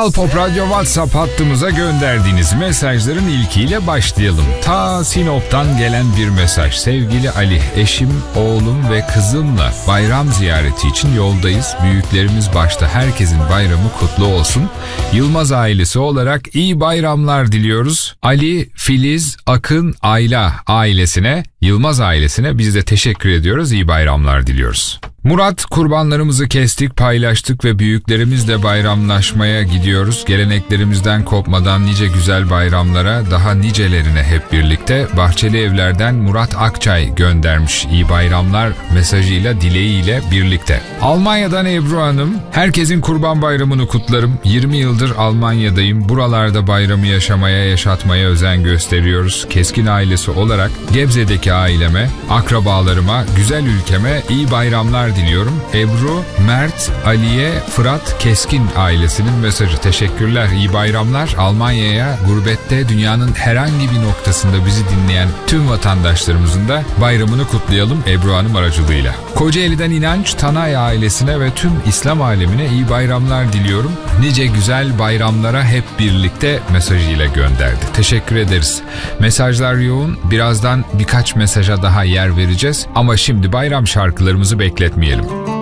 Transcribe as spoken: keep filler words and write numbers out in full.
Kral Pop Radyo WhatsApp hattımıza gönderdiğiniz mesajların ilkiyle başlayalım. Ta Sinop'tan gelen bir mesaj. Sevgili Ali, eşim, oğlum ve kızımla bayram ziyareti için yoldayız. Büyüklerimiz başta herkesin bayramı kutlu olsun. Yılmaz ailesi olarak iyi bayramlar diliyoruz. Ali, Filiz, Akın, Ayla ailesine, Yılmaz ailesine biz de teşekkür ediyoruz. İyi bayramlar diliyoruz. Murat, kurbanlarımızı kestik, paylaştık ve büyüklerimizle bayramlaşmaya gidiyoruz. Geleneklerimizden kopmadan nice güzel bayramlara, daha nicelerine hep birlikte. Bahçeli Evler'den Murat Akçay göndermiş iyi bayramlar mesajıyla, dileğiyle birlikte. Almanya'dan Ebru Hanım, herkesin kurban bayramını kutlarım. yirmi yıldır Almanya'dayım. Buralarda bayramı yaşamaya, yaşatmaya özen gösteriyoruz. Keskin ailesi olarak Gebze'deki aileme, akrabalarıma, güzel ülkeme iyi bayramlar diliyorum. Ebru, Mert, Aliye, Fırat Keskin ailesinin mesajı. Teşekkürler, iyi bayramlar. Almanya'ya, gurbette, dünyanın herhangi bir noktasında bizi dinleyen tüm vatandaşlarımızın da bayramını kutlayalım Ebru Hanım aracılığıyla. Kocaeli'den İnanç, Tanay ailesine ve tüm İslam alemine iyi bayramlar diliyorum. Nice güzel bayramlara hep birlikte mesajıyla gönderdi. Teşekkür ederiz. Mesajlar yoğun. Birazdan birkaç mesaja daha yer vereceğiz. Ama şimdi bayram şarkılarımızı bekletmeyelim.